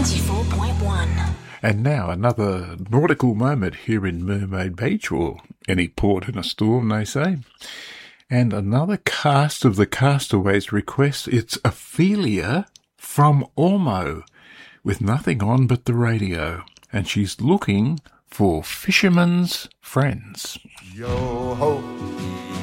94.1. And now another nautical moment here in Mermaid Beach, or any port in a storm, they say. And another cast of the Castaways request. It's Ophelia from Ormo, with nothing on but the radio. And she's looking for fishermen's friends. Yo ho,